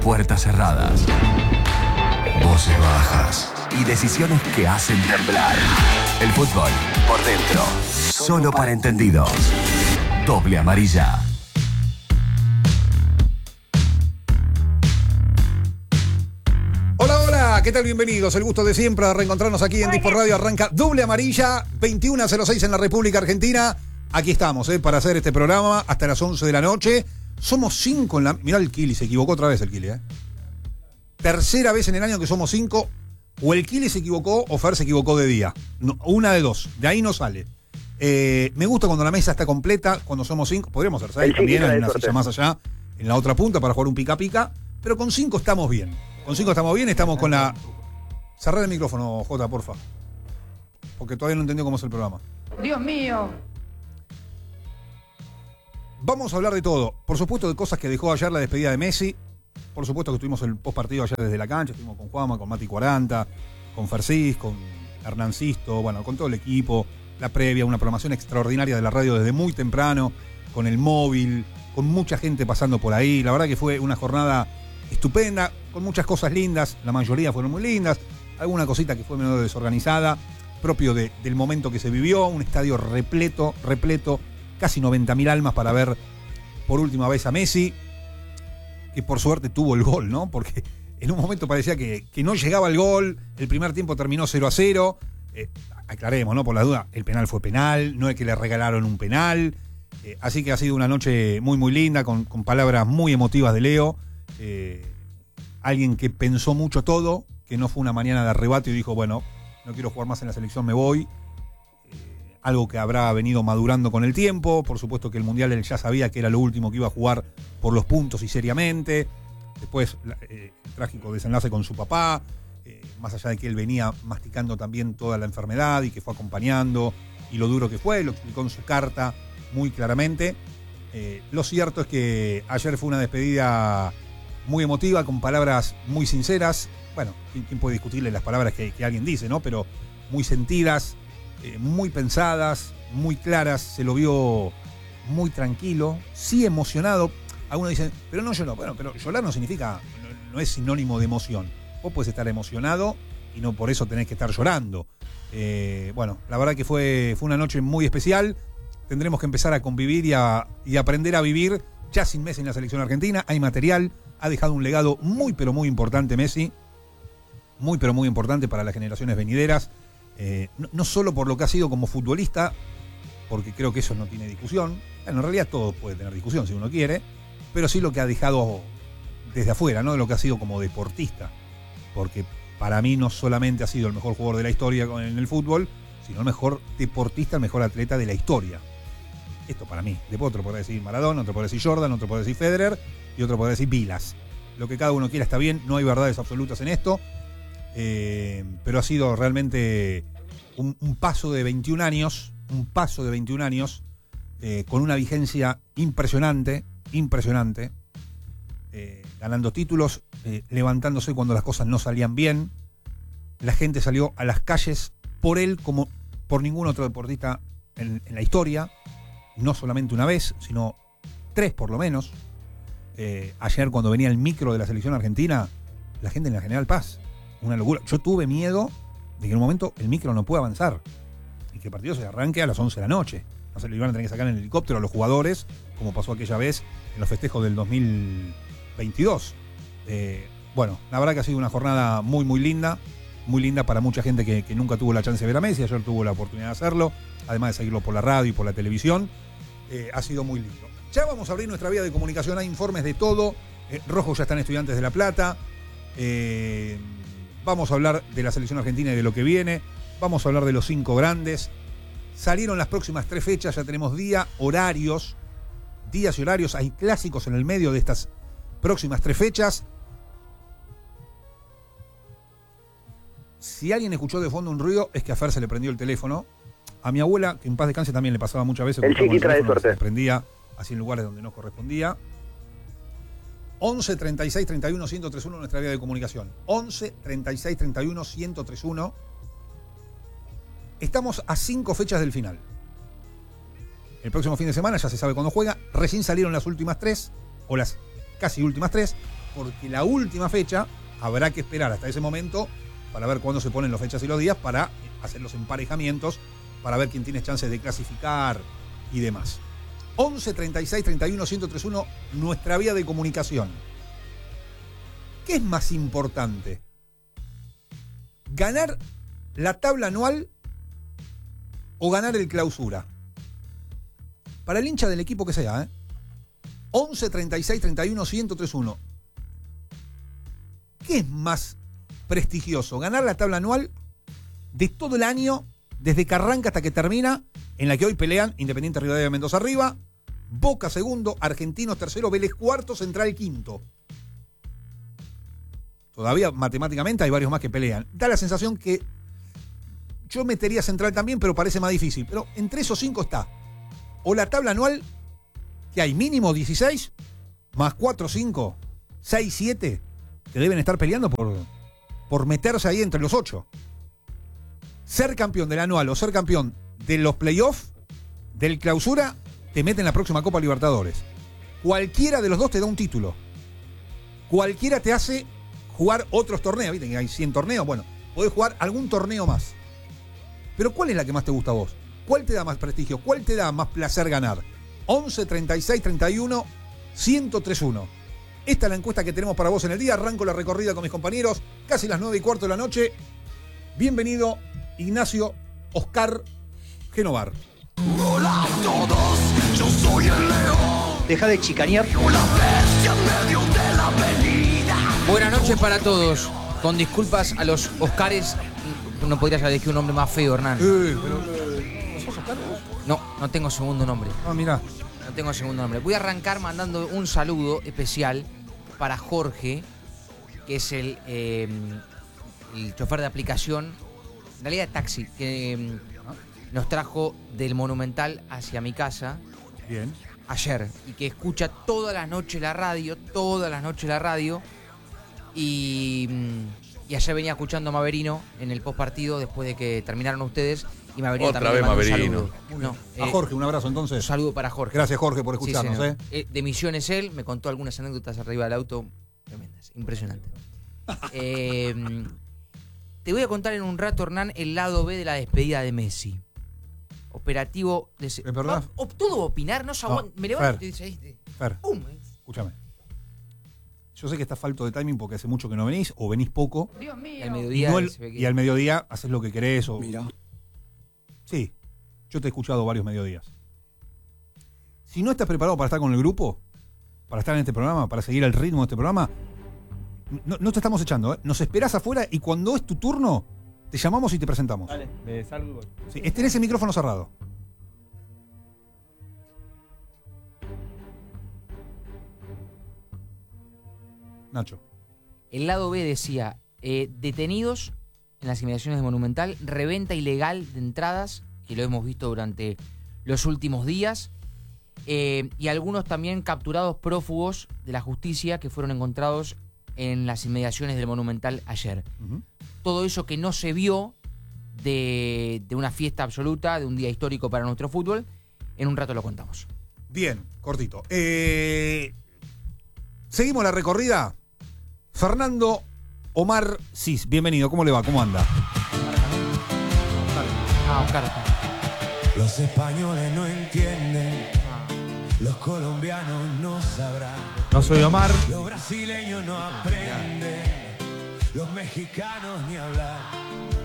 puertas cerradas, voces bajas y decisiones que hacen temblar. El fútbol por dentro, solo para entendidos. Doble amarilla. Hola, ¿qué tal? Bienvenidos. El gusto de siempre de reencontrarnos aquí en Dispor Radio. Arranca Doble Amarilla, 21:06 en la República Argentina. Aquí estamos, para hacer este programa hasta las 11 de la noche. Somos 5 en la... Mirá el Kili, se equivocó otra vez el Kili, Tercera vez en el año que somos 5. O el Kili se equivocó o Fer se equivocó de día. No, una de dos. De ahí no sale. Me gusta cuando la mesa está completa, cuando somos 5. Podríamos ser 6 también, en una silla más allá, en la otra punta para jugar un pica-pica. Pero con 5 estamos bien. Con 5 estamos bien, estamos con la... Cerrar el micrófono, Jota, porfa. Porque todavía no entendió cómo es el programa. Dios mío. Vamos a hablar de todo. Por supuesto, de cosas que dejó ayer la despedida de Messi. Por supuesto que tuvimos el postpartido ayer desde la cancha. Estuvimos con Juanma, con Mati 40, con Fercis, con Hernán Sisto, bueno, con todo el equipo. La previa, una programación extraordinaria de la radio desde muy temprano, con el móvil, con mucha gente pasando por ahí. La verdad que fue una jornada estupenda, con muchas cosas lindas. La mayoría fueron muy lindas. Alguna cosita que fue menos desorganizada, propio del momento que se vivió. Un estadio repleto. Casi 90.000 almas para ver por última vez a Messi, que por suerte tuvo el gol, ¿no? Porque en un momento parecía que no llegaba el gol, el primer tiempo terminó 0-0, aclaremos, ¿no? Por la duda, el penal fue penal, no es que le regalaron un penal, así que ha sido una noche muy muy linda, con palabras muy emotivas de Leo, alguien que pensó mucho todo, que no fue una mañana de arrebato y dijo, bueno, no quiero jugar más en la selección, me voy. Algo que habrá venido madurando con el tiempo. Por supuesto que el Mundial él ya sabía que era lo último que iba a jugar por los puntos y seriamente. Después el trágico desenlace con su papá, más allá de que él venía masticando también toda la enfermedad y que fue acompañando, y lo duro que fue, lo explicó en su carta muy claramente. Lo cierto es que ayer fue una despedida muy emotiva, con palabras muy sinceras. Bueno, ¿quién puede discutirle las palabras que alguien dice, ¿no? Pero muy sentidas, muy pensadas, muy claras. Se lo vio muy tranquilo, sí emocionado. Algunos dicen, pero no lloró. Bueno, pero llorar no significa, no es sinónimo de emoción. Vos podés estar emocionado y no por eso tenés que estar llorando. Bueno, la verdad que fue una noche muy especial. Tendremos que empezar a convivir y aprender a vivir ya sin Messi en la selección argentina. Hay material, ha dejado un legado muy pero muy importante Messi, muy pero muy importante para las generaciones venideras. No solo por lo que ha sido como futbolista, porque creo que eso no tiene discusión. Bueno, en realidad todo puede tener discusión si uno quiere, pero sí lo que ha dejado desde afuera, ¿no? Lo que ha sido como deportista, porque para mí no solamente ha sido el mejor jugador de la historia en el fútbol, sino el mejor deportista, el mejor atleta de la historia. Esto para mí. Después otro puede decir Maradona, otro puede decir Jordan, otro puede decir Federer y otro puede decir Vilas. Lo que cada uno quiera está bien, no hay verdades absolutas en esto. Pero ha sido realmente un paso de 21 años, con una vigencia impresionante, ganando títulos, levantándose cuando las cosas no salían bien. La gente salió a las calles por él como por ningún otro deportista en la historia, no solamente una vez, sino 3 por lo menos. Ayer cuando venía el micro de la selección argentina, la gente en la General Paz, una locura. Yo tuve miedo de que en un momento el micro no pueda avanzar y que el partido se arranque a las 11 de la noche. No se le iban a tener que sacar en el helicóptero a los jugadores, como pasó aquella vez en los festejos del 2022. Bueno, la verdad que ha sido una jornada muy muy linda para mucha gente que nunca tuvo la chance de ver a Messi. Ayer tuvo la oportunidad de hacerlo, además de seguirlo por la radio y por la televisión. Ha sido muy lindo. Ya vamos a abrir nuestra vía de comunicación, hay informes de todo. Rojo ya están Estudiantes de La Plata. Vamos a hablar de la selección argentina y de lo que viene. Vamos a hablar de los 5 grandes. Salieron las próximas 3 fechas, ya tenemos días y horarios. Hay clásicos en el medio de estas próximas 3 fechas. Si alguien escuchó de fondo un ruido, es que a Fer se le prendió el teléfono. A mi abuela, que en paz descanse, también le pasaba muchas veces. El chiqui trae suerte. Se le prendía así en lugares donde no correspondía. 11 36 31 1031 nuestra vía de comunicación. 11 36 31 1031. Estamos a 5 fechas del final. El próximo fin de semana ya se sabe cuándo juega. Recién salieron las últimas 3, o las casi últimas 3. porque la última fecha habrá que esperar hasta ese momento para ver cuándo se ponen las fechas y los días para hacer los emparejamientos, para ver quién tiene chances de clasificar y demás. 11 36 31 1031, nuestra vía de comunicación. ¿Qué es más importante? ¿Ganar la tabla anual o ganar el clausura? Para el hincha del equipo que sea, ¿eh? 11 36 31 1031. ¿Qué es más prestigioso? ¿Ganar la tabla anual de todo el año, desde que arranca hasta que termina, en la que hoy pelean Independiente Rivadavia Mendoza arriba, Boca segundo, Argentinos tercero, Vélez cuarto, Central quinto? Todavía matemáticamente hay varios más que pelean. Da la sensación que yo metería Central también, pero parece más difícil. Pero entre esos 5 está o la tabla anual, que hay mínimo 16, más 4, 5, 6, 7, que deben estar peleando por meterse ahí entre los 8. Ser campeón del anual o ser campeón de los playoffs, del clausura, te mete en la próxima Copa Libertadores. Cualquiera de los dos te da un título. Cualquiera te hace jugar otros torneos. Viste que hay 100 torneos. Bueno, podés jugar algún torneo más. Pero ¿cuál es la que más te gusta a vos? ¿Cuál te da más prestigio? ¿Cuál te da más placer ganar? 11 36 31 1031. Esta es la encuesta que tenemos para vos en el día. Arranco la recorrida con mis compañeros. Casi las 9:15 de la noche. Bienvenido, Ignacio Oscar Genovar. Hola a todos, yo soy el león. Deja de chicanear. Una bestia en medio de la avenida. Buenas noches para todos. Con disculpas a los Oscares, no podrías elegir un nombre más feo, Hernán. Pero ¿no sos Oscar vos? No tengo segundo nombre. Ah, mirá. No tengo segundo nombre. Voy a arrancar mandando un saludo especial para Jorge, que es el chofer de aplicación, en realidad taxi, que nos trajo del Monumental hacia mi casa. Bien. Ayer, y que escucha todas las noches la radio, y ayer venía escuchando a Maverino en el postpartido después de que terminaron ustedes, y Maverino Otra también vez le mandó Maverino. un saludo. No, A Jorge, un abrazo un entonces. saludo para Jorge. Gracias, Jorge, por Sí, escucharnos. señor. De Misiones él, me contó algunas anécdotas arriba del auto tremendas, impresionante. Te voy a contar en un rato, Hernán, el lado B de la despedida de Messi. Operativo de... ¿Es verdad? Todo opinar, no se aguanta. No, Me levanto Fer. y dice, Fer, ¡pum! escúchame. Yo sé que está falto de timing porque hace mucho que no venís o venís poco. Dios mío. Al Y, mediodía no se ve que... y al mediodía haces lo que querés. Mira. Sí, yo te he escuchado varios mediodías. Si no estás preparado para estar con el grupo, para estar en este programa, para seguir el ritmo de este programa, no te estamos echando, ¿eh? Nos esperás afuera y cuando es tu turno, te llamamos y te presentamos. Dale, me salgo y voy. Sí, tenés el micrófono cerrado. Nacho. El lado B decía, detenidos en las inmediaciones de Monumental, reventa ilegal de entradas, que lo hemos visto durante los últimos días, y algunos también capturados prófugos de la justicia que fueron encontrados en las inmediaciones del Monumental ayer. Uh-huh. Todo eso que no se vio de una fiesta absoluta, de un día histórico para nuestro fútbol, en un rato lo contamos. Bien, cortito. Seguimos la recorrida. Fernando Omar Cis, bienvenido. ¿Cómo le va? ¿Cómo anda? Oscar. Los españoles no entienden, los colombianos no sabrán, No soy Omar. los brasileños no aprenden, los mexicanos ni hablar.